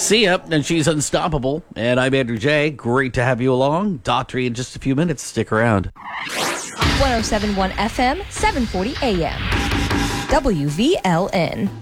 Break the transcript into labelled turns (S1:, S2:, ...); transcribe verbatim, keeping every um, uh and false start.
S1: See ya, and she's unstoppable. And I'm Andrew J. Great to have you along. Daughtry in just a few minutes. Stick around.
S2: one oh seven point one F M, seven forty A M. W V L N.